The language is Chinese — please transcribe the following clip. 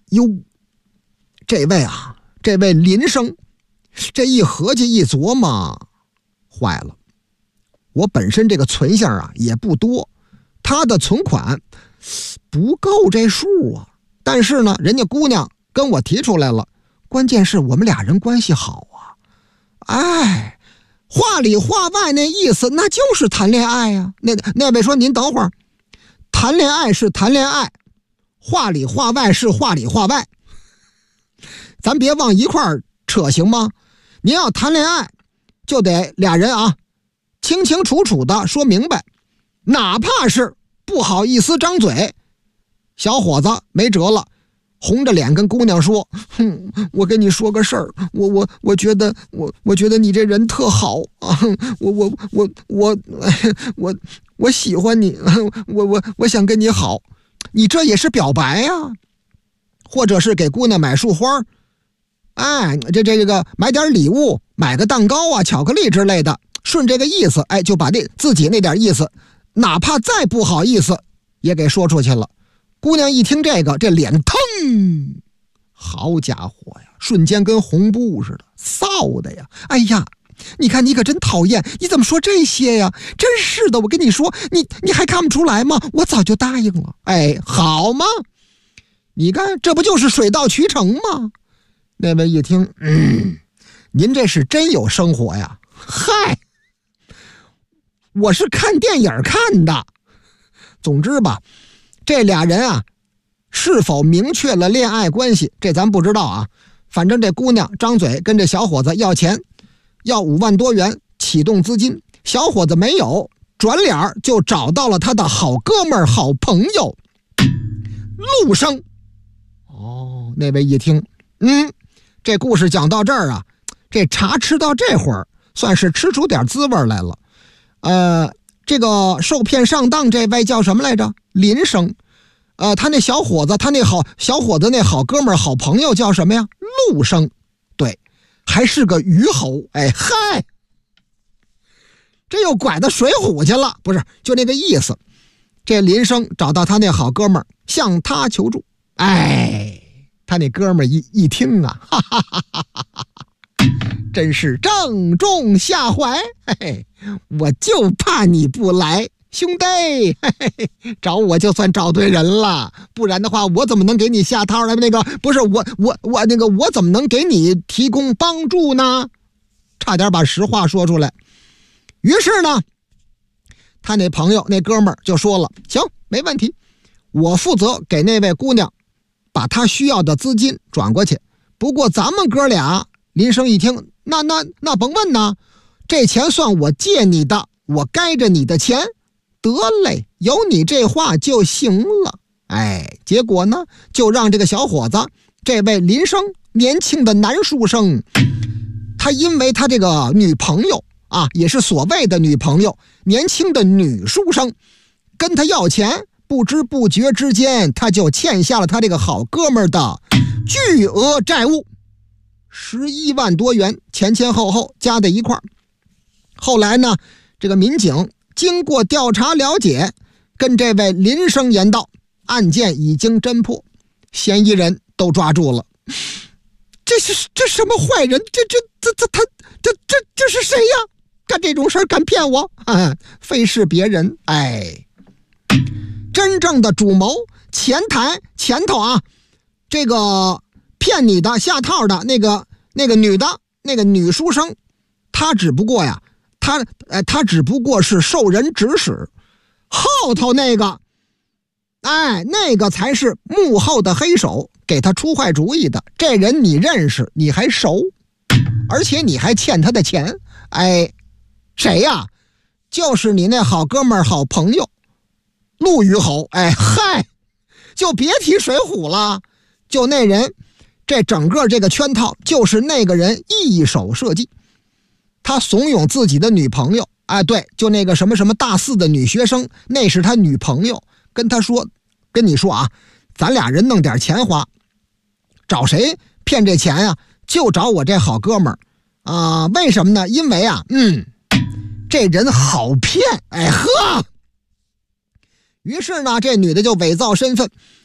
哟，这位林生，这一合计一琢磨，坏了，我本身这个存性啊也不多，他的存款不够这数啊。但是呢，人家姑娘跟我提出来了，关键是我们俩人关系好啊。哎，话里话外那意思，那就是谈恋爱啊。那位说您等会儿，谈恋爱是谈恋爱，话里话外是话里话外，咱别往一块儿扯行吗？您要谈恋爱，就得俩人啊，清清楚楚的说明白，哪怕是不好意思张嘴。小伙子没辙了，红着脸跟姑娘说：“我跟你说个事儿，我觉得你这人特好啊，我喜欢你，我想跟你好。”你这也是表白呀，或者是给姑娘买束花，哎，这个买点礼物，买个蛋糕啊、巧克力之类的，顺这个意思，哎，就把自己那点意思，哪怕再不好意思，也给说出去了。姑娘一听这个，这脸腾，好家伙呀，瞬间跟红布似的，臊的呀！哎呀，你看你可真讨厌，你怎么说这些呀？真是的，我跟你说，你还看不出来吗？我早就答应了。哎，好吗？你看，这不就是水到渠成吗？那位一听，您这是真有生活呀！嗨，我是看电影看的。总之吧，这俩人啊，是否明确了恋爱关系，这咱不知道啊。反正这姑娘张嘴跟这小伙子要钱，要5万多元启动资金，小伙子没有，转脸就找到了他的好哥们儿、好朋友陆生。哦，那位一听，这故事讲到这儿啊，这茶吃到这会儿，算是吃出点滋味来了。这个受骗上当这位叫什么来着？林生。他那小伙子，小伙子那好哥们儿、好朋友叫什么呀？陆生。对，还是个虞侯。哎嗨，这又拐到水浒去了，不是，就那个意思。这林生找到他那好哥们儿，向他求助。哎，他那哥们儿一听啊，哈哈哈哈哈哈，真是正中下怀。嘿嘿，我就怕你不来，兄弟，嘿嘿，找我就算找对人了，不然的话，我怎么能给你下套呢？不是我怎么能给你提供帮助呢？差点把实话说出来。于是呢，他那朋友那哥们儿就说了：“行，没问题，我负责给那位姑娘把她需要的资金转过去。不过咱们哥俩，林生一听，那甭问呢，这钱算我借你的，我该着你的钱。得嘞，有你这话就行了。”哎，结果呢，就让这个小伙子，这位林生，年轻的男书生，他因为他这个女朋友啊，也是所谓的女朋友，年轻的女书生，跟他要钱，不知不觉之间，他就欠下了他这个好哥们儿的巨额债务，11万多元，前前后后加在一块儿。后来呢，这个民警经过调查了解，跟这位林生言道，案件已经侦破，嫌疑人都抓住了。这什么坏人？这是谁呀？干这种事儿敢骗我？非是别人。哎，真正的主谋前头啊，这个骗你的下套的那个女的，那个女书生，她只不过呀，她只不过是受人指使，后头那个，哎，那个才是幕后的黑手，给他出坏主意的。这人你认识，你还熟，而且你还欠他的钱。哎，谁呀？就是你那好哥们儿、好朋友陆虞侯。哎嗨，就别提水浒了，就那人，这整个这个圈套就是那个人一手设计。他怂恿自己的女朋友，哎，对，就那个什么什么大4的女学生，那是他女朋友，跟他说，跟你说啊，咱俩人弄点钱花，找谁骗这钱呀？就找我这好哥们儿啊！为什么呢？因为啊，这人好骗。哎呵，于是呢，这女的就伪造身份，